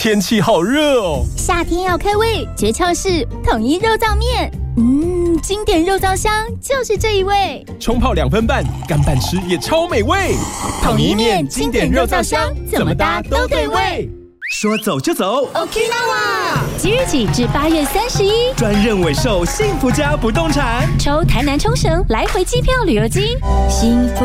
天气好热哦。 夏天要开胃，诀窍是统一肉燥面。经典肉燥香就是这一味。 冲泡2分半，干拌吃也超美味。 统一面经典肉燥香，怎么搭都对味。 说走就走 ，Okinawa！即日起至8月31， 专任委售幸福家不动产， 抽台南冲绳来回机票旅游金，幸福。